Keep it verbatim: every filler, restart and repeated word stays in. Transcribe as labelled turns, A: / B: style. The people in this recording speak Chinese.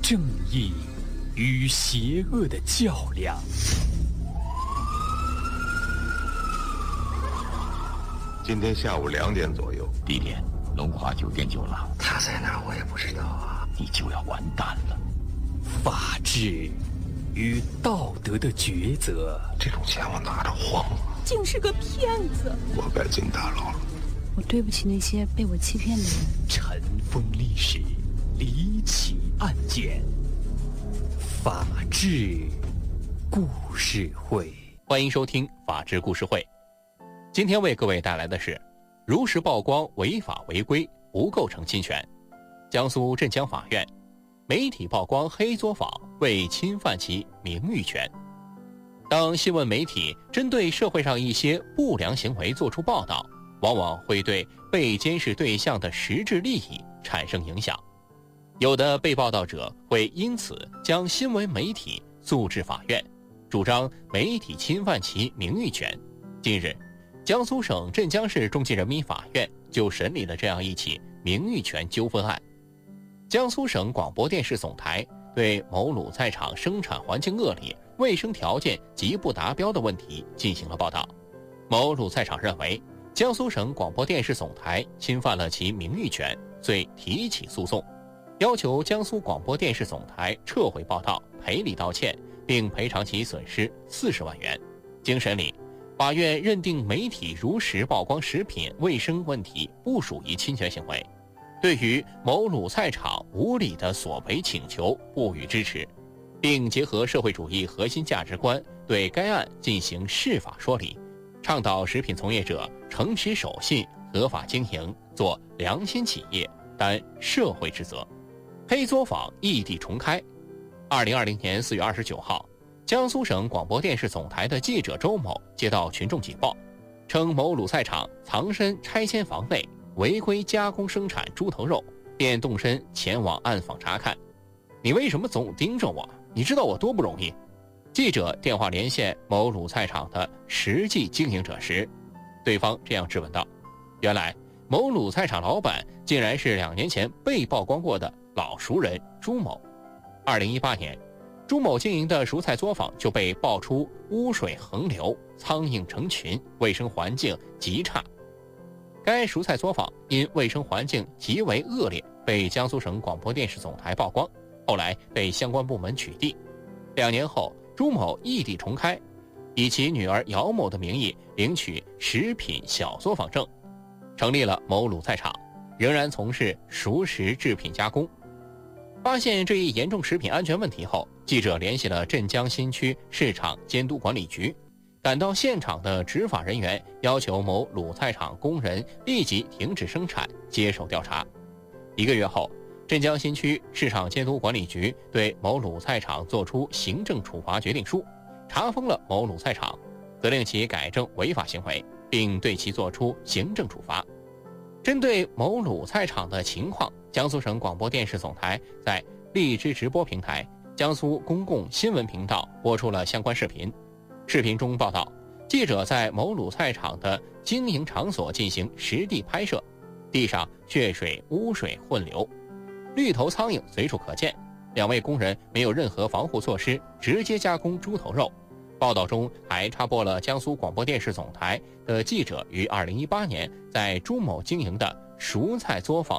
A: 正义与邪恶的较量。
B: 今天下午两点左右，
C: 地点龙华酒店酒廊。
D: 他在哪儿我也不知道啊。
C: 你就要完蛋了。
A: 法治与道德的抉择。
B: 这种钱我拿着慌了。
E: 竟是个骗子。
B: 我该进大牢了。
F: 我对不起那些被我欺骗的人。
A: 尘封历史，离奇案件，法治故事会。
C: 欢迎收听法治故事会。今天为各位带来的是如实曝光违法违规不构成侵权。江苏镇江法院，媒体曝光黑作坊未侵犯其名誉权。当新闻媒体针对社会上一些不良行为做出报道，往往会对被监视对象的实质利益产生影响。有的被报道者会因此将新闻媒体诉至法院，主张媒体侵犯其名誉权。近日，江苏省镇江市中级人民法院就审理了这样一起名誉权纠纷案。江苏省广播电视总台对某卤菜场生产环境恶劣、卫生条件极不达标的问题进行了报道。某卤菜场认为江苏省广播电视总台侵犯了其名誉权，遂提起诉讼，要求江苏广播电视总台撤回报道、赔礼道歉，并赔偿其损失四十万元。经审理，法院认定媒体如实曝光食品卫生问题不属于侵权行为，对于某卤菜场无理的索赔请求不予支持，并结合社会主义核心价值观对该案进行释法说理，倡导食品从业者诚实守信、合法经营，做良心企业，担社会职责。黑作坊异地重开。二零二零年四月二十九号，江苏省广播电视总台的记者周某接到群众举报，称某卤菜场藏身拆迁房内，违规加工生产猪头肉，便动身前往暗访查看。你为什么总盯着我？你知道我多不容易？记者电话连线某卤菜场的实际经营者时，对方这样质问道：原来某卤菜场老板竟然是两年前被曝光过的老熟人朱某。二零一八年，朱某经营的蔬菜作坊就被爆出污水横流、苍蝇成群，卫生环境极差。该蔬菜作坊因卫生环境极为恶劣，被江苏省广播电视总台曝光，后来被相关部门取缔。两年后，朱某异地重开，以其女儿姚某的名义领取食品小作坊证，成立了某卤菜场，仍然从事熟食制品加工。发现这一严重食品安全问题后，记者联系了镇江新区市场监督管理局。赶到现场的执法人员要求某卤菜场工人立即停止生产，接受调查。一个月后，镇江新区市场监督管理局对某卤菜场作出行政处罚决定书，查封了某卤菜场，责令其改正违法行为，并对其作出行政处罚。针对某卤菜场的情况，江苏省广播电视总台在荔枝直播平台、江苏公共新闻频道播出了相关视频。视频中报道，记者在某卤菜场的经营场所进行实地拍摄，地上血水污水混流，绿头苍蝇随处可见，两位工人没有任何防护措施，直接加工猪头肉。报道中还插播了江苏广播电视总台的记者于二零一八年在朱某经营的蔬菜作坊